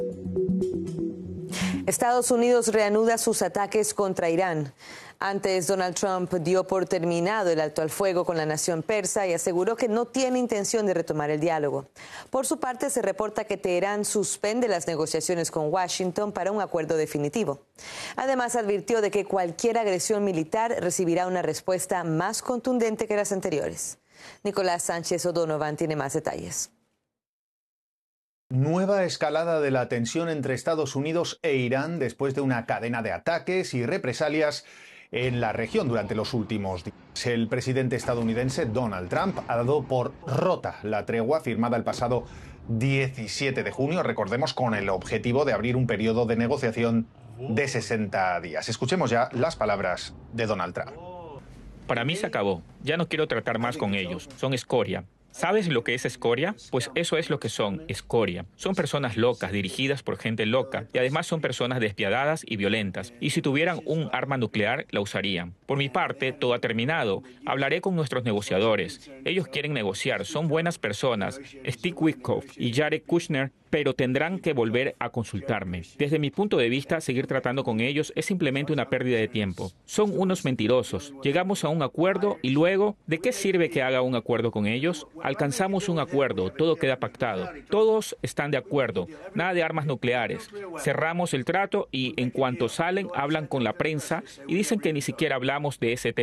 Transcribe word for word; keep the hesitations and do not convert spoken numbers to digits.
Estados Unidos reanuda sus ataques contra Irán. Antes, Donald Trump dio por terminado el alto al fuego con la nación persa y aseguró que no tiene intención de retomar el diálogo. Por su parte, se reporta que Teherán suspende las negociaciones con Washington para un acuerdo definitivo. Además, advirtió de que cualquier agresión militar recibirá una respuesta más contundente que las anteriores. Nicolás Sánchez O'Donovan tiene más detalles. Nueva escalada de la tensión entre Estados Unidos e Irán después de una cadena de ataques y represalias en la región durante los últimos días. El presidente estadounidense Donald Trump ha dado por rota la tregua firmada el pasado diecisiete de junio, recordemos, con el objetivo de abrir un periodo de negociación de sesenta días. Escuchemos ya las palabras de Donald Trump. Para mí se acabó. Ya no quiero tratar más con ellos. Son escoria. ¿Sabes lo que es escoria? Pues eso es lo que son, escoria. Son personas locas, dirigidas por gente loca, y además son personas despiadadas y violentas. Y si tuvieran un arma nuclear, la usarían. Por mi parte, todo ha terminado. Hablaré con nuestros negociadores. Ellos quieren negociar, son buenas personas, Steve Witkoff y Jared Kushner, pero tendrán que volver a consultarme. Desde mi punto de vista, seguir tratando con ellos es simplemente una pérdida de tiempo. Son unos mentirosos. Llegamos a un acuerdo y luego, ¿de qué sirve que haga un acuerdo con ellos? Alcanzamos un acuerdo, todo queda pactado. Todos están de acuerdo, nada de armas nucleares. Cerramos el trato y en cuanto salen, hablan con la prensa y dicen que ni siquiera hablamos de ese tema.